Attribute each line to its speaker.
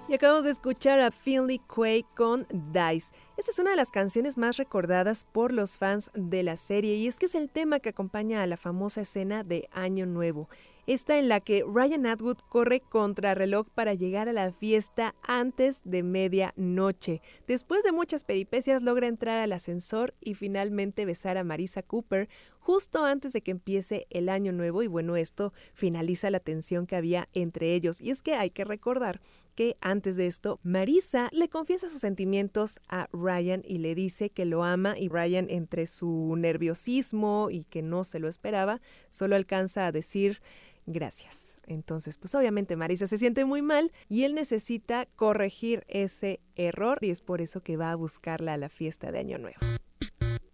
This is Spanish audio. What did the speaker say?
Speaker 1: Y acabamos de escuchar a Finley Quaye con Dice. Esta es una de las canciones más recordadas por los fans de la serie y es que es el tema que acompaña a la famosa escena de Año Nuevo. Esta en la que Ryan Atwood corre contrarreloj para llegar a la fiesta antes de medianoche. Después de muchas peripecias logra entrar al ascensor y finalmente besar a Marissa Cooper justo antes de que empiece el Año Nuevo y bueno, esto finaliza la tensión que había entre ellos. Y es que hay que recordar que antes de esto, Marissa le confiesa sus sentimientos a Ryan y le dice que lo ama y Ryan entre su nerviosismo y que no se lo esperaba, solo alcanza a decir gracias. Entonces, pues obviamente Marissa se siente muy mal y él necesita corregir ese error y es por eso que va a buscarla a la fiesta de Año Nuevo.